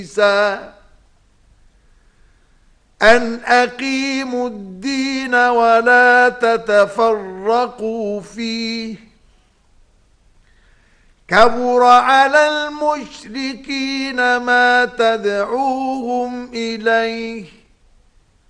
أن أقيموا الدين ولا تتفرقوا فيه كبر على المشركين ما تدعوهم إليه